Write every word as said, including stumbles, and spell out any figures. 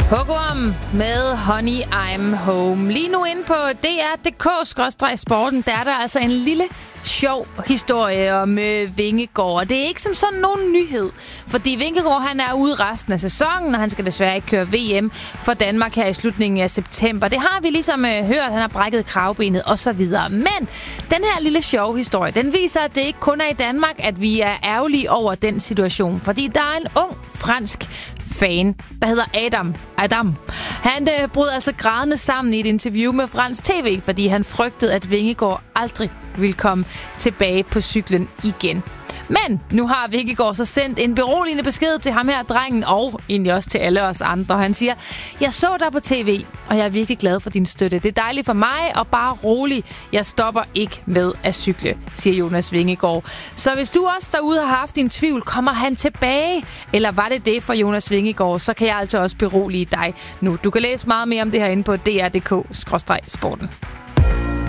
Hugorm med Honey I'm Home. Lige nu inde på D R punktum d k sporten, der er der altså en lille sjov historie om øh, Vingegaard. Og det er ikke som sådan nogen nyhed, fordi Vingegaard han er ude resten af sæsonen, og han skal desværre ikke køre V M for Danmark her i slutningen af september. Det har vi ligesom øh, hørt, han har brækket kravbenet og så videre. Men den her lille sjove historie, den viser, at det ikke kun er i Danmark, at vi er ærgerlige over den situation. Fordi der er en ung fransk fan, der hedder Adam. Adam. Han øh, brød altså grædende sammen i et interview med fransk tv, fordi han frygtede, at Vingegaard aldrig ville komme tilbage på cyklen igen. Men nu har Vingegaard så sendt en beroligende besked til ham her, drengen, og egentlig også til alle os andre. Han siger, jeg så dig på tv, og jeg er virkelig glad for din støtte. Det er dejligt for mig, og bare rolig. Jeg stopper ikke med at cykle, siger Jonas Vingegaard. Så hvis du også derude har haft din tvivl, kommer han tilbage? Eller var det det for Jonas Vingegaard? Så kan jeg altså også berolige dig nu. Du kan læse meget mere om det her inde på D R punktum d k skråstreg sporten.